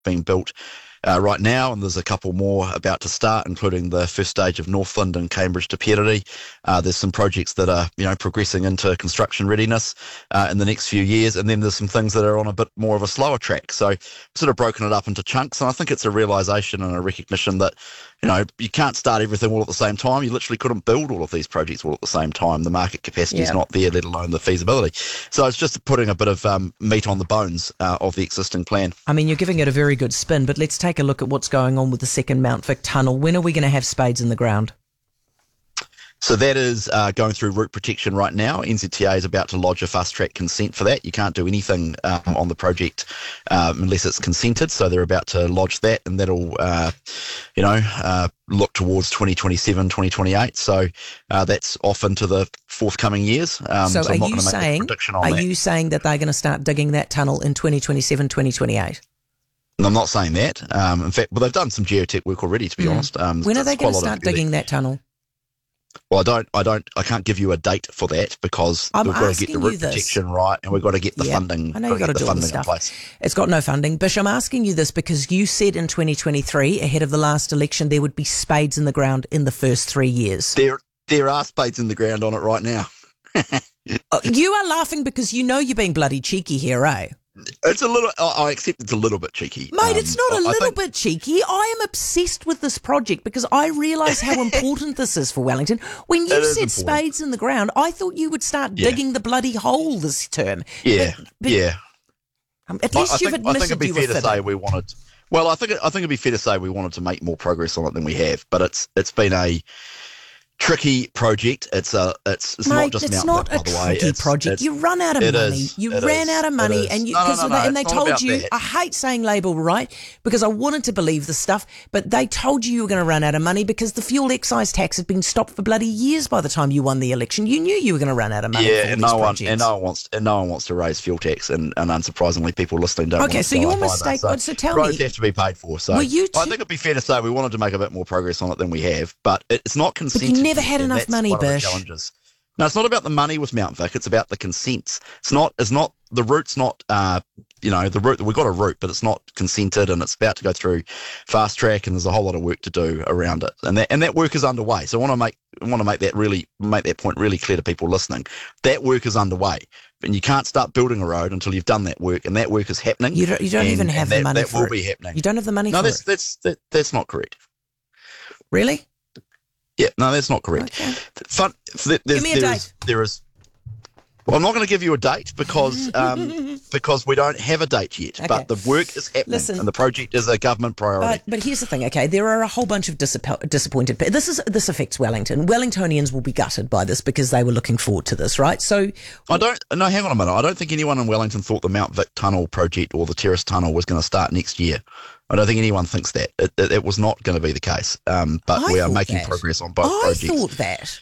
being built right now, and there's a couple more about to start, including the first stage of Northland and Cambridge to Perity. There's some projects that are, progressing into construction readiness in the next few years, and then there's some things that are on a bit more of a slower track. So I've sort of broken it up into chunks, and I think it's a realisation and a recognition that, you can't start everything all at the same time. You literally couldn't build all of these projects all at the same time. The market capacity is not there, let alone the feasibility. So it's just putting a bit of meat on the bones of the existing plan. I mean, you're giving it a very good spin, but let's take a look at what's going on with the second Mount Vic tunnel. When are we going to have spades in the ground? So that is going through root protection right now. NZTA is about to lodge a fast-track consent for that. You can't do anything on the project unless it's consented. So they're about to lodge that, and that'll, look towards 2027, 2028. So that's off into the forthcoming years. So I'm not are going to make a prediction on that. Are you saying that they're going to start digging that tunnel in 2027, 2028? I'm not saying that. In fact, they've done some geotech work already, to be honest. When are they going to start digging that tunnel? Well, I can't give you a date for that because we've got to get the root protection right, and we've got to get the funding. I know you've got to do all the stuff. It's got no funding. Bish, I'm asking you this because you said in 2023, ahead of the last election, there would be spades in the ground in the first 3 years. There are spades in the ground on it right now. You are laughing because you know you're being bloody cheeky here, eh? It's a little. I accept it's a little bit cheeky, mate. It's not a little bit cheeky. I am obsessed with this project because I realise how important this is for Wellington. When you said spades in the ground, I thought you would start digging the bloody hole this term. Yeah, At least you've admitted you were fibbing. I think it'd be fair to say we wanted. Well, I think it'd be fair to say we wanted to make more progress on it than we have, but it's been a tricky project. It's not just Mount Vic, by the way. It's not a tricky project. You run out of money. You ran out of money, and they told you. I hate saying Labour right because I wanted to believe the stuff, but they told you were going to run out of money because the fuel excise tax had been stopped for bloody years by the time you won the election. You knew you were going to run out of money. Yeah, and no one wants to raise fuel tax, and unsurprisingly, people listening don't. Okay, so your mistake. So tell me, roads have to be paid for. So I think it'd be fair to say we wanted to make a bit more progress on it than we have, but it's not consented. Never had enough money, Bish. No, it's not about the money with Mount Vic. It's about the consents. It's not the route's not. The route we've got a route, but it's not consented, and it's about to go through fast track, and there's a whole lot of work to do around it, and that work is underway. So I want to make that point really clear to people listening. That work is underway, and you can't start building a road until you've done that work, and that work is happening. You don't even have the money for it. That will be happening. You don't have the money for it. No, that's not correct. Really? Yeah, no, that's not correct. Okay. Give me a date. Well, I'm not going to give you a date because we don't have a date yet. Okay. But the work is happening, and the project is a government priority. But here's the thing, okay? There are a whole bunch of disappointed people. This affects Wellington. Wellingtonians will be gutted by this because they were looking forward to this, right? So hang on a minute. I don't think anyone in Wellington thought the Mount Vic Tunnel project or the Terrace Tunnel was going to start next year. I don't think anyone thinks that. It was not going to be the case. But we are making progress on both projects. I thought that.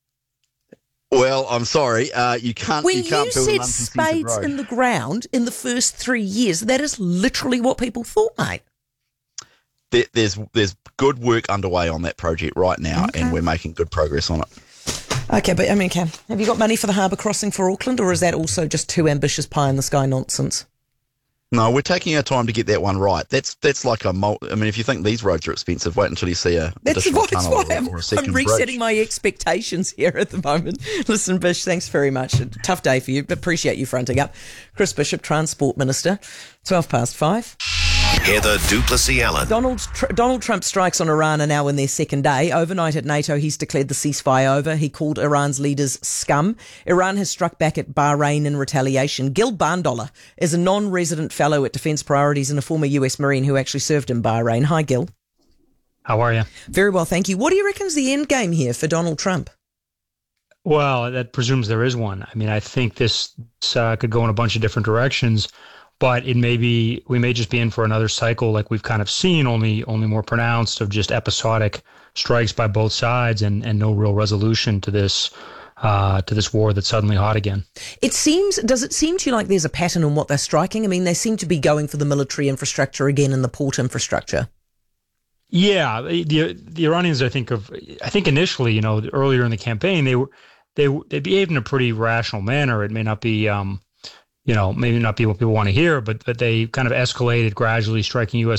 Well, I'm sorry. You can't. When you can't build said spades in the ground in the first 3 years, that is literally what people thought, mate. There's good work underway on that project right now, and we're making good progress on it. Okay, but I mean, Cam, have you got money for the harbour crossing for Auckland, or is that also just too ambitious pie in the sky nonsense? No, we're taking our time to get that one right. That's like I mean, if you think these roads are expensive, wait until you see a additional tunnel or a second bridge. I'm resetting my expectations here at the moment. Listen, Bish, thanks very much. A tough day for you. Appreciate you fronting up. Chris Bishop, Transport Minister, 5:12. Heather Duplessis-Allen. Donald Trump strikes on Iran are now in their second day. Overnight at NATO, he's declared the ceasefire over. He called Iran's leaders scum. Iran has struck back at Bahrain in retaliation. Gil Barndoller is a non-resident fellow at Defence Priorities and a former US Marine who actually served in Bahrain. Hi, Gil. How are you? Very well, thank you. What do you reckon is the end game here for Donald Trump? Well, that presumes there is one. I mean, I think this could go in a bunch of different directions. But we may just be in for another cycle like we've kind of seen, only more pronounced, of just episodic strikes by both sides and no real resolution to this war that's suddenly hot again. Does it seem to you like there's a pattern in what they're striking? I mean, they seem to be going for the military infrastructure again and the port infrastructure. Yeah, the Iranians, I think initially, earlier in the campaign, they behaved in a pretty rational manner. It may not be maybe not be what people want to hear, but they kind of escalated gradually, striking U.S.